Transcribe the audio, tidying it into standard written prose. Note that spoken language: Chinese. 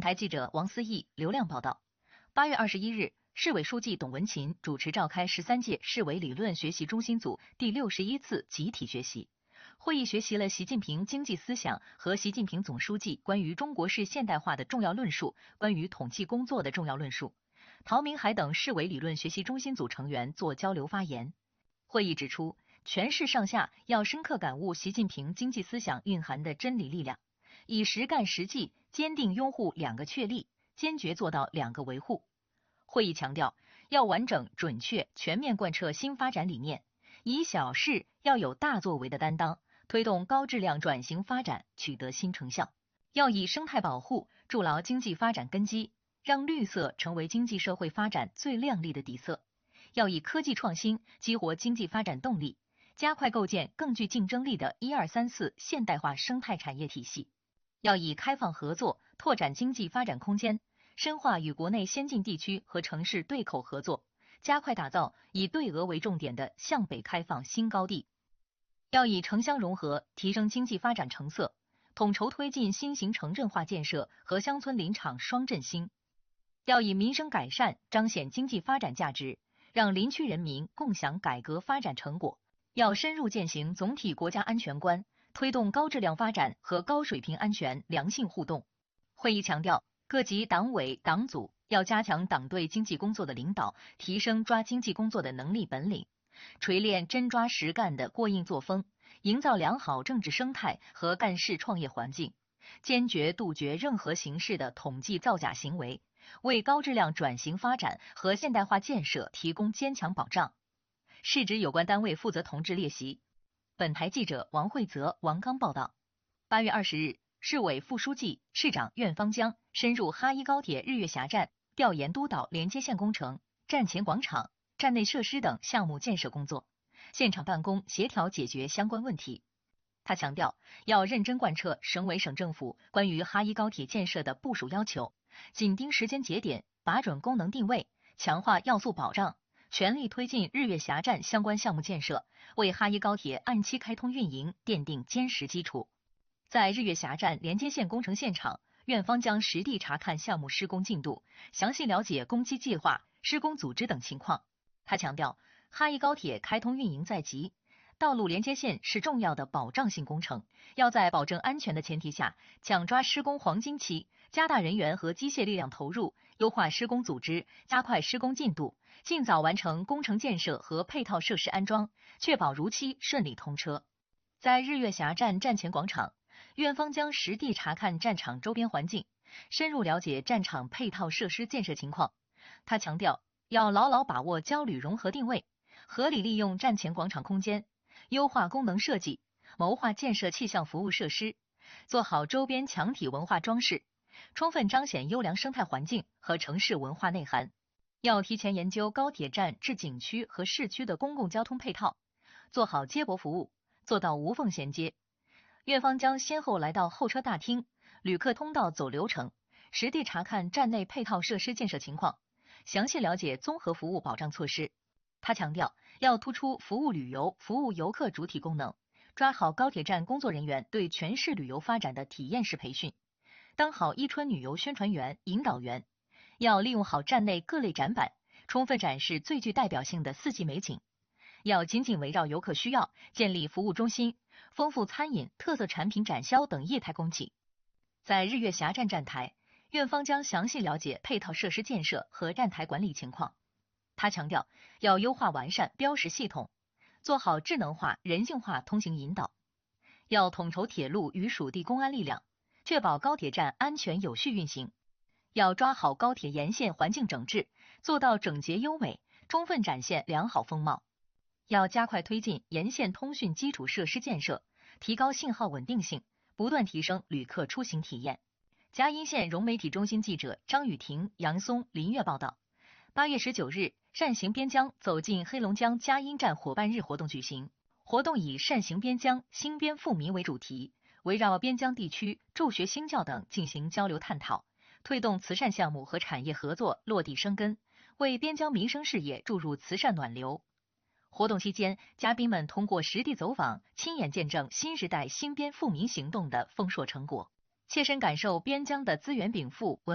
台记者王思义、刘亮报道。8月21日，市委书记董文勤主持召开13届市委理论学习中心组第61次集体学习会议，学习了习近平经济思想和习近平总书记关于中国式现代化的重要论述、关于统计工作的重要论述。陶明海等市委理论学习中心组成员做交流发言。会议指出，全市上下要深刻感悟习近平经济思想蕴含的真理力量，以实干实际，坚定拥护2个确立，坚决做到2个维护。会议强调，要完整、准确、全面贯彻新发展理念，以小事要有大作为的担当，推动高质量转型发展取得新成效。要以生态保护筑牢经济发展根基，让绿色成为经济社会发展最亮丽的底色。要以科技创新激活经济发展动力，加快构建更具竞争力的1、2、3、4现代化生态产业体系。要以开放合作拓展经济发展空间，深化与国内先进地区和城市对口合作，加快打造以对俄为重点的向北开放新高地。要以城乡融合提升经济发展成色，统筹推进新型城镇化建设和乡村林场双振兴。要以民生改善彰显经济发展价值，让林区人民共享改革发展成果。要深入践行总体国家安全观，推动高质量发展和高水平安全良性互动。会议强调，各级党委党组要加强党对经济工作的领导，提升抓经济工作的能力本领，锤炼真抓实干的过硬作风，营造良好政治生态和干事创业环境，坚决杜绝任何形式的统计造假行为，为高质量转型发展和现代化建设提供坚强保障。市直有关单位负责同志列席。本台记者王慧泽、王刚报道。8月20日，市委副书记、市长苑方江深入哈一高铁日月峡站，调研督导连接线工程、站前广场、站内设施等项目建设工作，现场办公协调解决相关问题。他强调，要认真贯彻省委省政府关于哈一高铁建设的部署要求，紧盯时间节点，把准功能定位，强化要素保障，全力推进日月峡站相关项目建设，为哈一高铁按期开通运营奠定坚实基础。在日月峡站连接线工程现场，苑方将实地查看项目施工进度，详细了解工期计划、施工组织等情况。他强调，哈一高铁开通运营在即，道路连接线是重要的保障性工程，要在保证安全的前提下，抢抓施工黄金期，加大人员和机械力量投入，优化施工组织，加快施工进度，尽早完成工程建设和配套设施安装，确保如期顺利通车。在日月峡站站前广场，苑方将实地查看战场周边环境，深入了解战场配套设施建设情况。他强调，要牢牢把握交旅融合定位，合理利用站前广场空间，优化功能设计，谋划建设气象服务设施，做好周边墙体文化装饰，充分彰显优良生态环境和城市文化内涵。要提前研究高铁站至景区和市区的公共交通配套，做好接驳服务，做到无缝衔接。苑方将先后来到候车大厅、旅客通道走流程，实地查看站内配套设施建设情况，详细了解综合服务保障措施。他强调，要突出服务旅游、服务游客主体功能，抓好高铁站工作人员对全市旅游发展的体验式培训，当好伊春旅游宣传员、引导员。要利用好站内各类展板，充分展示最具代表性的四季美景。要紧紧围绕游客需要，建立服务中心，丰富餐饮、特色产品展销等业态供给。在日月峡站站台，苑方将详细了解配套设施建设和站台管理情况。他强调，要优化完善标识系统，做好智能化、人性化通行引导。要统筹铁路与属地公安力量，确保高铁站安全有序运行。要抓好高铁沿线环境整治，做到整洁优美，充分展现良好风貌。要加快推进沿线通讯基础设施建设，提高信号稳定性，不断提升旅客出行体验。嘉阴县融媒体中心记者张雨婷、杨松、林月报道。8月19日，善行边疆走进黑龙江嘉阴站伙伴日活动举行。活动以善行边疆、兴边富民为主题，围绕边疆地区助学兴教等进行交流探讨，推动慈善项目和产业合作落地生根，为边疆民生事业注入慈善暖流。活动期间，嘉宾们通过实地走访，亲眼见证新时代兴边富民行动的丰硕成果，切身感受边疆的资源禀赋、文